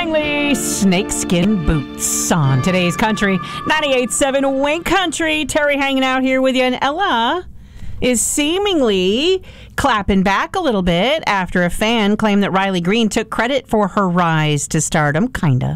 Langley, snakeskin boots on today's country. 98.7 Wink Country. Terry hanging out here with you, and Ella is seemingly clapping back a little bit after a fan claimed that Riley Green took credit for her rise to stardom. Kinda.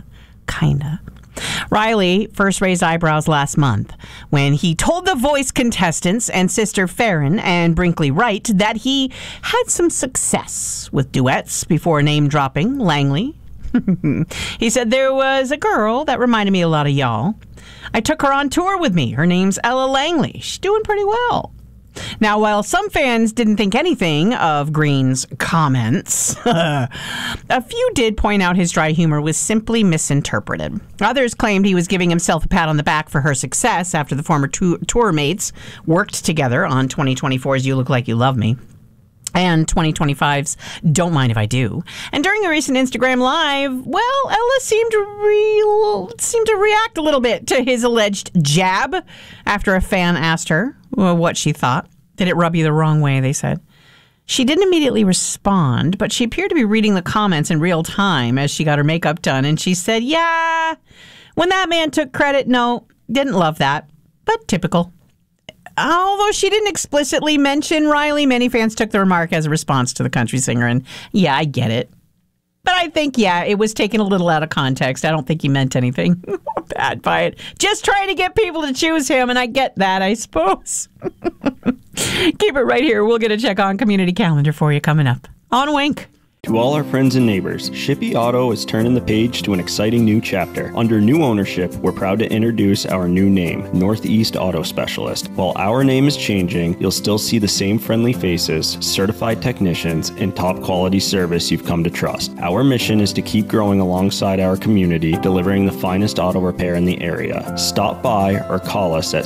Riley first raised eyebrows last month when he told The Voice contestants and sister Farron and Brinkley Wright that he had some success with duets before name-dropping Langley. He said, there was a girl that reminded me a lot of y'all. I took her on tour with me. Her name's Ella Langley. She's doing pretty well. Now, while some fans didn't think anything of Green's comments, a few did point out his dry humor was simply misinterpreted. Others claimed he was giving himself a pat on the back for her success after the former tour mates worked together on 2024's You Look Like You Love Me and 2025's Don't Mind If I Do. And during a recent Instagram Live, well, Ella seemed to react a little bit to his alleged jab after a fan asked her what she thought. Did it rub you the wrong way, they said. She didn't immediately respond, but she appeared to be reading the comments in real time as she got her makeup done, and she said, yeah, when that man took credit, no, didn't love that, but typical. Although she didn't explicitly mention Riley, many fans took the remark as a response to the country singer, and yeah, I get it. But I think, yeah, it was taken a little out of context. I don't think he meant anything bad by it. Just trying to get people to choose him, and I get that, I suppose. Keep it right here. We'll get a check on community calendar for you coming up on Wink. To all our friends and neighbors, Shippey Auto is turning the page to an exciting new chapter. Under new ownership, we're proud to introduce our new name, Northeast Auto Specialist. While our name is changing, you'll still see the same friendly faces, certified technicians, and top quality service you've come to trust. Our mission is to keep growing alongside our community, delivering the finest auto repair in the area. Stop by or call us at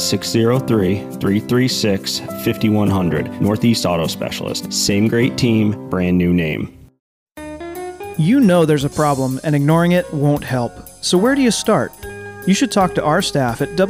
603-336-5100. Northeast Auto Specialist. Same great team, brand new name. You know there's a problem, and ignoring it won't help. So where do you start? You should talk to our staff at